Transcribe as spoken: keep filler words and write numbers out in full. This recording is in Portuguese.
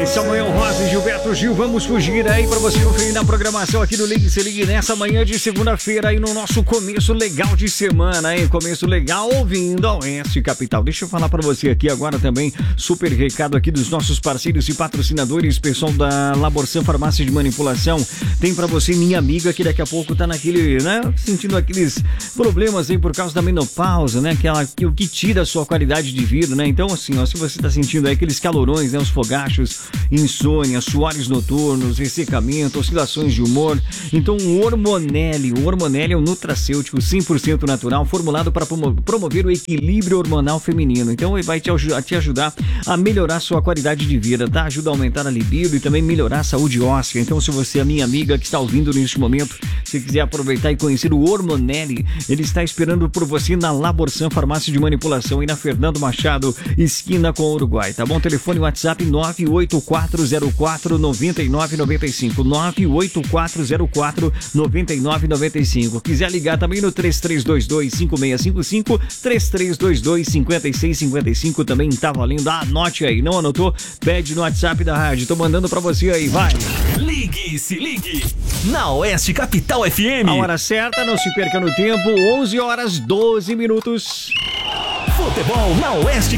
Samuel Rosa e Gilberto Gil, vamos fugir aí para você conferir na programação aqui do Ligue Se Ligue nessa manhã de segunda-feira aí no nosso começo legal de semana, hein? Começo legal ouvindo a Oeste Capital. Deixa eu falar para você aqui agora também, super recado aqui dos nossos parceiros e patrocinadores, pessoal da Laborsan Farmácia de Manipulação. Tem para você, minha amiga, que daqui a pouco tá naquele, né, sentindo aqueles problemas aí por causa da menopausa, né? Aquela, o que tira a sua qualidade de vida, né? Então, assim, ó, se você tá sentindo aí aqueles calorões, né, os fogachos, insônia, suores noturnos, ressecamento, oscilações de humor. Então o Hormonelli, o Hormonelli é um nutracêutico cem por cento natural, formulado para promover o equilíbrio hormonal feminino. Então ele vai te, te ajudar a melhorar sua qualidade de vida, tá? Ajuda a aumentar a libido e também melhorar a saúde óssea. Então se você é minha amiga que está ouvindo neste momento, se quiser aproveitar e conhecer o Hormonelli, ele está esperando por você na Laborsan Farmácia de Manipulação e na Fernando Machado, esquina com o Uruguai, tá bom? Telefone WhatsApp nove oito quatro zero quatro nove nove nove cinco, nove oito quatro zero quatro nove nove nove cinco. Quiser ligar também no três três dois dois cinco seis cinco cinco, três três dois dois cinco seis cinco cinco, também tá valendo. Anote aí, não anotou? Pede no WhatsApp da rádio, tô mandando pra você aí, vai. Ligue Se Ligue na Oeste Capital F M. A hora certa, não se perca no tempo, onze horas doze minutos. Futebol na Oeste